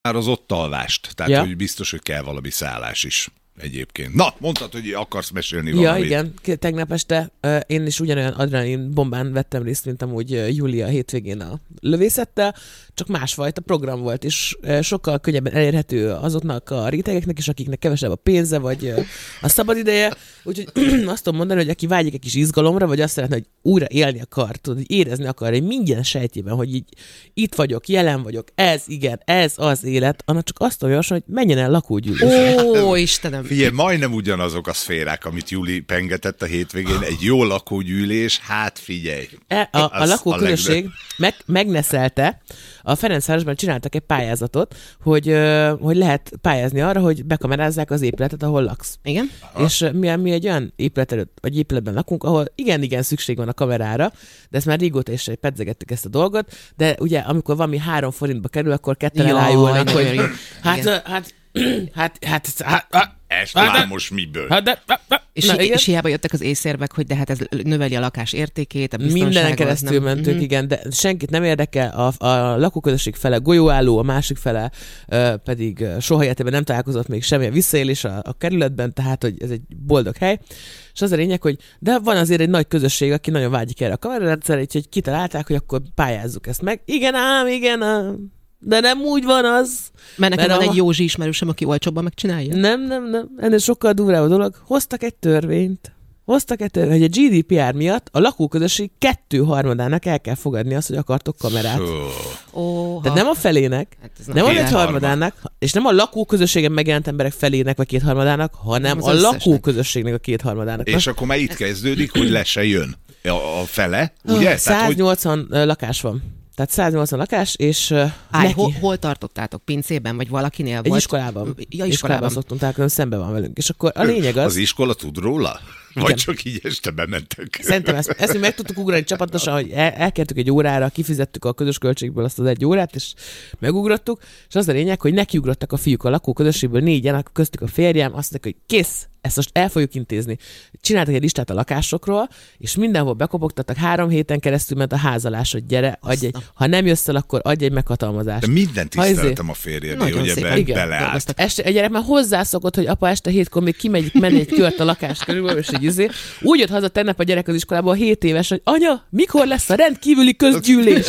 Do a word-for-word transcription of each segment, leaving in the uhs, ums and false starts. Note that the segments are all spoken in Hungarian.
Már az ott alvást, tehát ja. hogy biztos, hogy kell valami szállás is egyébként. Na, mondtad, hogy akarsz mesélni ja, valamit. Ja, igen. Tegnap este uh, én is ugyanolyan adrenalin bombán vettem részt, mint amúgy uh, Júlia hétvégén a lövészettel, csak másfajta program volt, és uh, sokkal könnyebben elérhető azoknak a rétegeknek is, akiknek kevesebb a pénze, vagy uh, a szabadideje. Úgyhogy azt tudom mondani, hogy aki vágyik egy kis izgalomra, vagy azt szeretne, hogy újra élni akar, tudod, hogy érezni akar, hogy minden sejtjében, hogy így itt vagyok, jelen vagyok, ez igen, ez az élet, annak csak azt tudom javasolni, hogy menjen el lakógyűlésre. Ó, Istenem! Figyelj, majdnem ugyanazok a szférák, amit Júli pengetett a hétvégén, egy jó lakógyűlés, hát figyelj. E, a, a lakóközösség meg, megneszelte, a Ferencvárosban csináltak egy pályázatot, hogy, hogy lehet pályázni arra, hogy bekamerázzák az épületet, ahol laksz. Igen. És mi, mi egy olyan épület előtt, vagy épületben lakunk, ahol igen-igen szükség van a kamerára, de ezt már régóta is pedzegettük ezt a dolgot, de ugye amikor valami három forintba kerül, akkor ketten elájulnak, hogy hát, hát, hát, hát, hát, hát, hát ezt már most miből? Hát de, de, de. És, Na, hi- és hiába jöttek az észérvek, hogy de hát ez növeli a lakás értékét, a biztonságot. Mindenen keresztül nem... mentünk, mm-hmm. igen, de senkit nem érdekel, a, a lakóközösség fele golyóálló, a másik fele uh, pedig uh, soha életében nem találkozott még semmilyen visszaélés a, a kerületben, tehát hogy ez egy boldog hely. És az a lényeg, hogy de van azért egy nagy közösség, aki nagyon vágyik erre a kamerarendszerre, úgyhogy kitalálták, hogy akkor pályázzuk ezt meg. Igen ám, igen ám. De nem úgy van az. Mert nekem mert van a... egy Józsi ismerősöm, aki olcsóbban megcsinálja. Nem, nem, nem. Ennél sokkal durvább a dolog. Hoztak egy törvényt. Hoztak egy törvényt, hogy a gé dé pé er miatt a lakóközösség kettő harmadának el kell fogadni azt, hogy akartok kamerát. Oh, Tehát nem a felének, hát nem a egy harmadának, és nem a lakóközösségen megjelent emberek felének vagy kétharmadának, hanem az a összesnek. lakóközösségnek a kétharmadának. És akkor már itt kezdődik, hogy le se jön a, a fele, ugye? száznyolcvan Tehát, hogy... lakás van. Tehát száznyolcvan lakás, és uh, Állj, neki... hol, hol tartottátok? Pincében, vagy valakinél egy volt? iskolában. Ja, iskolában. iskolában szoktunk találkozni, szemben van velünk. És akkor a lényeg az... Az iskola tud róla? Vagy igen. csak így este bementek? Szerintem ezt, ezt mi meg tudtuk ugrani csapatosan, hogy el, elkértük egy órára, kifizettük a közös költségből azt az egy órát, és megugrottuk, és az a lényeg, hogy nekiugrottak a fiúk a lakóközösségből négyen, köztük a férjem, azt mondták, hogy kész, ezt most el fogjuk intézni. Csináltak egy listát a lakásokról, és mindenhol bekopogtattak, három héten keresztül ment a házalás, hogy gyere, adj egy, ha nem jössz el, akkor adj egy meghatalmazást. De mindent tiszteltem a férjedé, hogy ebben beleállt. Este, egy gyerek már hozzászokott, hogy apa este hétkor még kimegy menni egy kört a lakás körülbelül, és egy izé. Úgy jött haza tegnap a gyerek az iskolából hét éves, hogy anya, mikor lesz a rendkívüli közgyűlés?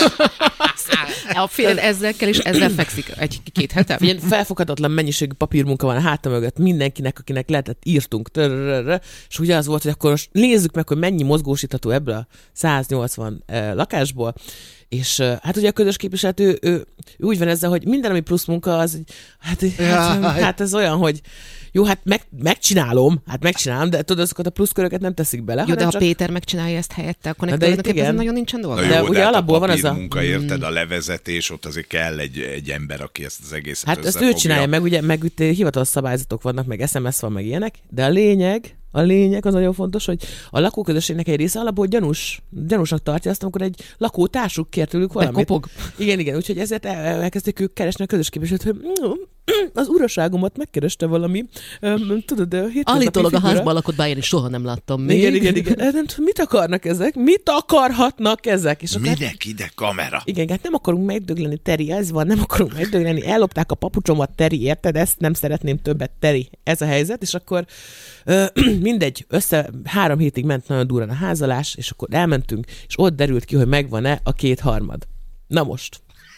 A férjed ezzel kell, és ezzel fekszik egy-két hete. Ilyen felfoghatatlan mennyiségű papírmunka van a háta mögött mindenkinek, akinek lehetett írtunk. Törörörö, és ugye az volt, hogy akkor most nézzük meg, hogy mennyi mozgósítható ebből a száznyolcvan eh, lakásból. És uh, hát ugye a közös képviselő, ő, ő, ő úgy van ezzel, hogy minden, ami plusz munka, az hát, hát, hát ez olyan, hogy jó, hát meg, megcsinálom, hát megcsinálom, de tudod, azokat a pluszköröket nem teszik bele. Jó, de ha csak... Péter megcsinálja ezt helyette, akkor na, nektek ezen nagyon nincsen dolga. Na jó, de, de ugye hát alapból a van az a... munka, érted, a levezetés, ott azért kell egy, egy ember, aki ezt az egészet hát ezt ő csinálja meg, ugye, meg itt hivatalos szabályzatok vannak, meg es em es van, meg ilyenek, de a lényeg, a lényeg az nagyon fontos, hogy a lakóközösségnek egy része alapból gyanús, gyanúsnak tartja azt, amikor egy lakótársuk kér tőlük valamit. Bekopog. Igen, igen, úgyhogy ezért elkezdték ők keresni a közös képviselőt, hogy az uraságomat megkereste valami, um, tudod, de állítólag a házban lakott, bár én is soha nem láttam még. Igen, igen, igen. Nem tudom, mit akarnak ezek? Mit akarhatnak ezek? És minek hát, ide kamera? Igen, hát nem akarunk megdögleni, Teri, ez van, nem akarunk megdögleni, ellopták a papucsomat, Teri, érted? Ezt nem szeretném többet, Teri. Ez a helyzet, és akkor ö, mindegy, össze három hétig ment nagyon durán a házalás, és akkor elmentünk, és ott derült ki, hogy megvan-e a kétharmad. Na most.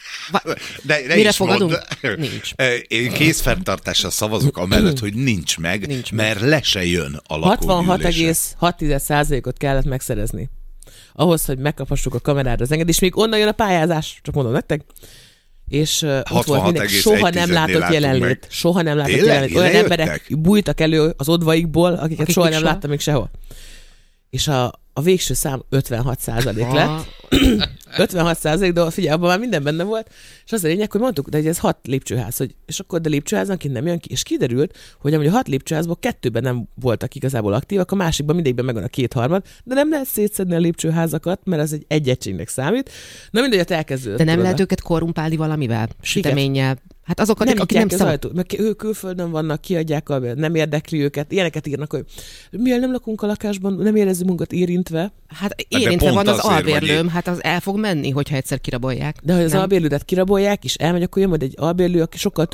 De, de mire is fogadunk? Mond, nincs. Én készfenntartással szavazok amellett, hogy nincs meg, nincs mert meg. Le se jön a lakógyűlése. hatvanhat egész hat százalékot kellett megszerezni. Ahhoz, hogy megkaphassuk a kamerára az engedélyt, és még onnan jön a pályázás, csak mondom nektek. És uh, ott volt mindenki, soha nem látott jelenlét. Meg. Soha nem látott Tényleg? jelenlét. Olyan Lejöttek? emberek bújtak elő az odvaikból, akiket Akik soha nem soha? láttam még sehol. És a, a végső szám ötvenhat százalék lett. ötvenhat százalék, de figyelj, abban már minden benne volt. És az a lényeg, hogy mondtuk, de ez hat lépcsőház, hogy, és akkor de lépcsőházanként nem jön ki. És kiderült, hogy amúgy a hat lépcsőházból kettőben nem voltak igazából aktívak, a másikban mindegyikben megvan a kétharmad, de nem lehet szétszedni a lépcsőházakat, mert ez egy egy egységnek számít. Na mindegy, elkezdődött. De nem lehet őket korrumpálni valamivel? Süteménnyel? Hát azokat, nem akik nyitják nem az szab... ajtót, meg ők külföldön vannak, kiadják, a, nem érdekli őket. Ilyeneket írnak, hogy miért nem lakunk a lakásban, nem érezzük magunkat érintve. Hát érintve pont van az azért vagy albérlőm, itt. hát az el fog menni, hogyha egyszer kirabolják. De ha az Nem? albérlődet kirabolják, és elmegy, akkor jön majd egy albérlő, aki sokkal